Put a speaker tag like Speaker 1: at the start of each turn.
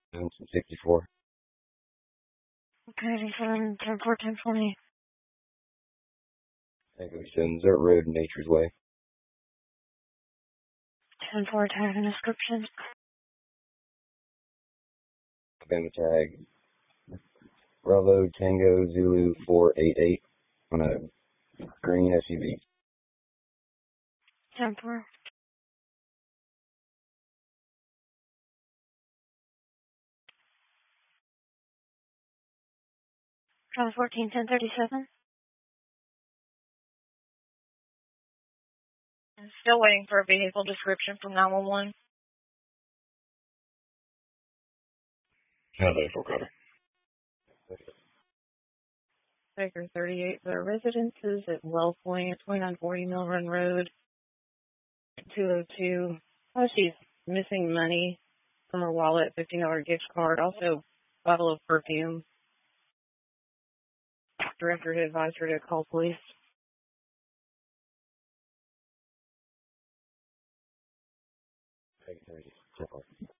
Speaker 1: 1964.
Speaker 2: Okay, 10-4, 10-20.
Speaker 1: Echo 7, Dirt Road, Nature's Way.
Speaker 2: 10-4, tag and description.
Speaker 1: Alabama tag. Bravo Tango Zulu 488 on a green SUV.
Speaker 2: 10-4. Bravo 14, 10-37.
Speaker 3: I'm still waiting for a vehicle description from 911.
Speaker 4: How's that for Carter?
Speaker 3: Baker 38 for residences at Wellpoint, 2940 Mill Run Road, 202. Oh, she's missing money from her wallet, $15 gift card, also bottle of perfume. Director had advised her to call police.
Speaker 1: Peg 30.